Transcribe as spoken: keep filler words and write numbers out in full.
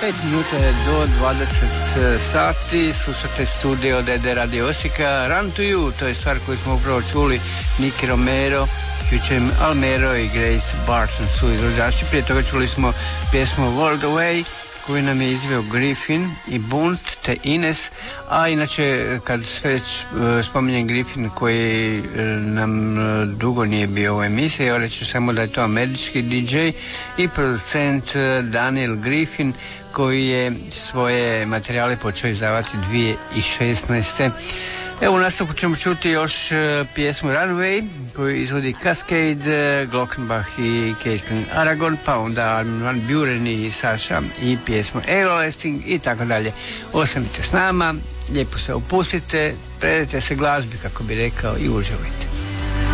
pet minuta je do dvadeset sati, slušate studio D D Radio Osijeka. Run to You, to je stvar koju smo upravo čuli, Nicky Romero, Future Almero i Grace Barton su izvođači. Prije toga čuli smo pjesmu World Away koju nam je izveo Griffin i Bunt te Ines, a inače kad već spominjem Griffin koji nam dugo nije bio u emisiji, ja reći samo da je to američki D J i producent Daniel Griffin koji je svoje materijale počeo izdavati dvije tisuće šesnaeste. Evo u nastavku ćemo čuti još pjesmu Runway koju izvodi Cascade, Glockenbach i Caitlin Aragon, pa onda Van Buren i Saša i pjesmu Everlasting i tako dalje. Ostanite s nama, lijepo se opustite, predajte se glazbi kako bi rekao i uživajte.